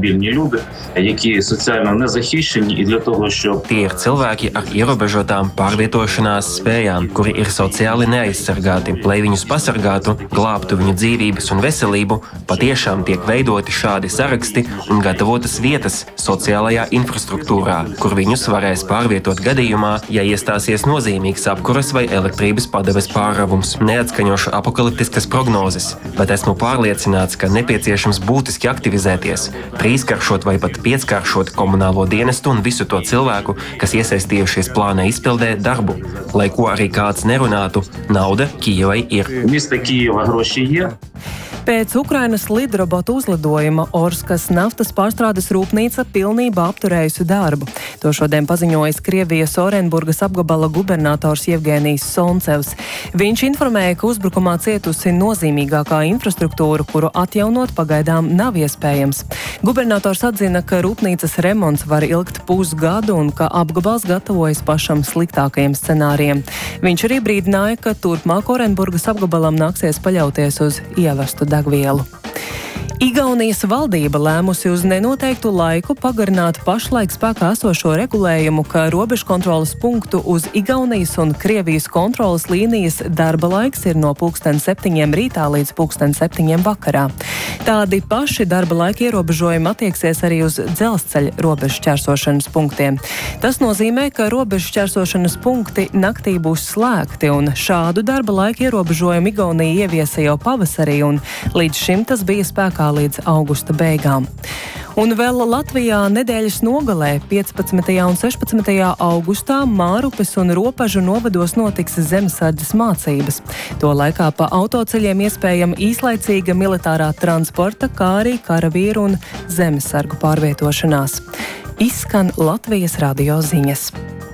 маломобільні люди, які соціально незахищені, і для того, щоб... Tie ir cilvēki ar ierobežotām pārvietošanās spējām, kuri ir sociāli neaizsargāti. Lai viņus pasargātu, glābtu viņu dzīvības un veselību, patiešām tiek veidoti šādi saraksti un gatavotas vietas sociālajā infrastruktūrā, kur viņus varēs pārvietot gadījumā, ja iestāsies nozīmīgs apkuras vai elektrības padeves pārravums. Neatskaņošu apokaliptiskas prognozes, bet esmu pārliecināts, ka nepieciešams būtiski aktivizēties, trīskaršot vai pat pieckaršot komunālo dienestu un visu to cilvēku, kas iesaistījušies plāna izpildē darbu. Lai ko arī kāds nerunātu, nauda Kijevai ir. Міста Києва гроші є. Pēc Ukrainas lidrobotu uzlidojuma Orskas naftas pārstrādes rūpnīca pilnībā apturējusi darbu. To šodien paziņojis Krievijas Orenburgas apgabala gubernators Jevgenijs Soncevs. Viņš informēja, ka uzbrukumā cietusi nozīmīgākā infrastruktūra, kuru atjaunot pagaidām nav iespējams. Gubernators atzina, ka rūpnīcas remonts var ilgt pusgadu un ka apgabals gatavojas pašam sliktākajiem scenārijiem. Viņš arī brīdināja, ka turpmāk Orenburgas apgabalam nāksies paļauties uz ievestu degvielu. Igaunijas valdība lēmusi uz nenoteiktu laiku pagarināt pašlaik spēkā esošo regulējumu, ka robežkontroles punktu uz Igaunijas un Krievijas kontroles līnijas darba laiks ir no 7:00 rītā līdz 7:00 vakarā. Tādi paši darba laika ierobežojumi attieksies arī uz dzelzceļa robežu šķērsošanas punktiem. Tas nozīmē, ka robežu šķērsošanas punkti naktī būs slēgti, un šādu darba laika ierobežojumu Igaunija ieviesa jau pavasarī, un līdz šim tas bija spēkā līdz augusta beigām. Un vēl Latvijā nedēļas nogalē 15. un 16. augustā Mārupes un Ropažu novados notiks zemesardzes mācības. To laikā pa autoceļiem iespējama īslaicīga militārā transporta, kā arī karavīru un zemesargu pārvietošanās. Izskan Latvijas radio ziņas.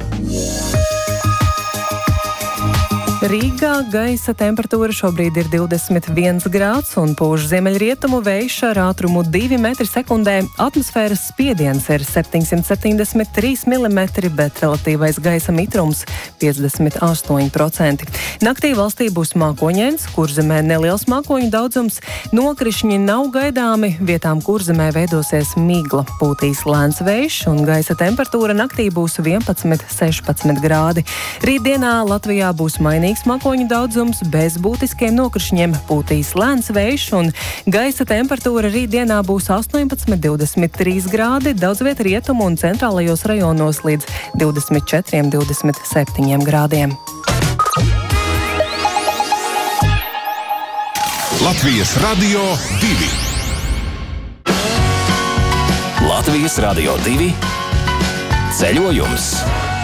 Rīgā gaisa temperatūra šobrīd ir 21 grāds un pūš ziemeļrietumu vējš ar ātrumu 2 metri sekundē. Atmosfēras spiediens ir 773 mm, bet relatīvais gaisa mitrums 58%. Naktī valstī būs mākoņains, Kurzemē neliels mākoņu daudzums, nokrišņi nav gaidāmi, vietām Kurzemē veidosies migla, pūtīs lēns vējš un gaisa temperatūra naktī būs 11–16 grādi. Rītdienā Latvijā būs mainīgs mākoņu daudzums, bez būtiskiem nokrišņiem, pūtīs lēns vējš un gaisa temperatūra rītdienā būs 18–23 grādi, daudz vieta rietumu un centrālajos rajonos līdz 24–27 grādiem. Latvijas Radio 2. Latvijas Radio 2 ceļojums.